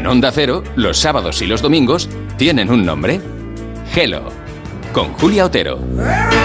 Onda Cero, los sábados y los domingos tienen un nombre. Hello, con Julia Otero.